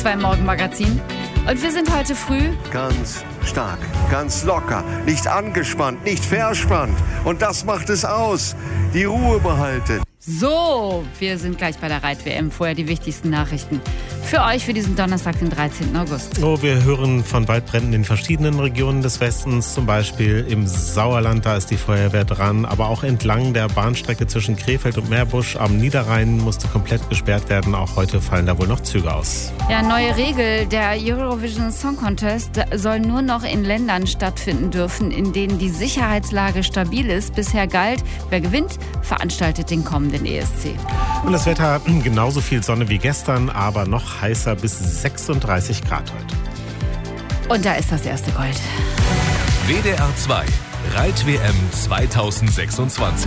Beim Morgenmagazin. Und wir sind heute früh ganz stark, ganz locker, nicht angespannt, nicht verspannt. Und das macht es aus. Die Ruhe behalten. so. Wir sind gleich bei der Reit-WM. Vorher die wichtigsten Nachrichten für euch für diesen Donnerstag, den 13. August. Oh, wir hören von Waldbränden in verschiedenen Regionen des Westens, zum Beispiel im Sauerland, da ist die Feuerwehr dran, aber auch entlang der Bahnstrecke zwischen Krefeld und Meerbusch am Niederrhein musste komplett gesperrt werden. Auch heute fallen da wohl noch Züge aus. Ja, neue Regel. Der Eurovision Song Contest soll nur noch in Ländern stattfinden dürfen, in denen die Sicherheitslage stabil ist. Bisher galt, wer gewinnt, veranstaltet den kommenden ESC. Und das Wetter genauso viel Sonne wie gestern, aber noch heißer bis 36 Grad heute. Und da ist das erste Gold. WDR 2 Reit-WM 2026.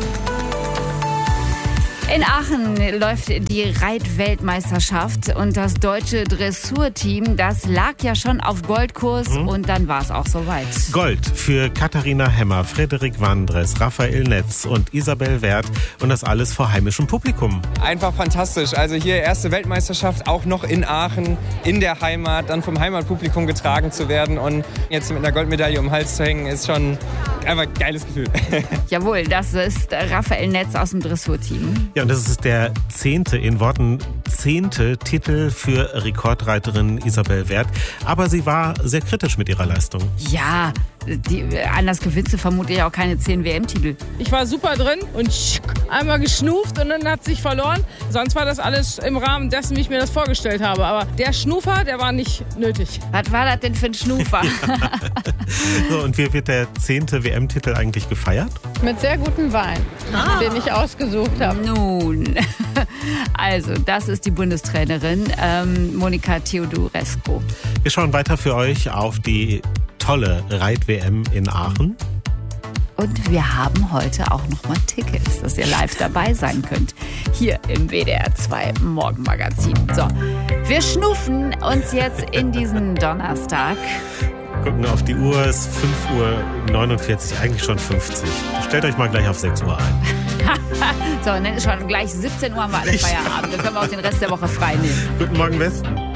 In Aachen läuft die Reit-Weltmeisterschaft und das deutsche Dressurteam, das lag ja schon auf Goldkurs und dann war es auch soweit. Gold für Katharina Hemmer, Frederik Wandres, Raphael Netz und Isabel Wert und das alles vor heimischem Publikum. Einfach fantastisch. Also hier erste Weltmeisterschaft, auch noch in Aachen, in der Heimat, dann vom Heimatpublikum getragen zu werden und jetzt mit einer Goldmedaille um den Hals zu hängen, ist schon einfach ein geiles Gefühl. Jawohl, das ist Raphael Netz aus dem Dressurteam. Ja, und das ist der 10. Titel für Rekordreiterin Isabel Wert. Aber sie war sehr kritisch mit ihrer Leistung. Ja, anders gewinnt sie vermutlich auch keine 10 WM-Titel. Ich war super drin und einmal geschnuft und dann hat sich verloren. Sonst war das alles im Rahmen dessen, wie ich mir das vorgestellt habe. Aber der Schnufer, der war nicht nötig. Was war das denn für ein Schnufer? So, und wie wird der 10. WM-Titel eigentlich gefeiert? Mit sehr gutem Wein, den ich ausgesucht habe. Nun, also das ist die Bundestrainerin Monika Theodorescu. Wir schauen weiter für euch auf die tolle Reit-WM in Aachen. Und wir haben heute auch nochmal Tickets, dass ihr live dabei sein könnt. Hier im WDR 2 Morgenmagazin. So, wir schnufen uns jetzt in diesen Donnerstag. Gucken auf die Uhr, es ist 5:49 Uhr, eigentlich schon 50. Stellt euch mal gleich auf 6 Uhr ein. So, und dann ist schon gleich 17 Uhr haben wir alle Feierabend. Dann können wir auch den Rest der Woche frei nehmen. Guten Morgen, Westen.